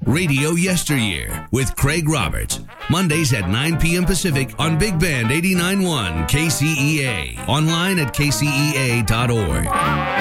Radio Yesteryear with Craig Roberts. Mondays at 9 p.m. Pacific on Big Band 89.1 KCEA. Online at kcea.org.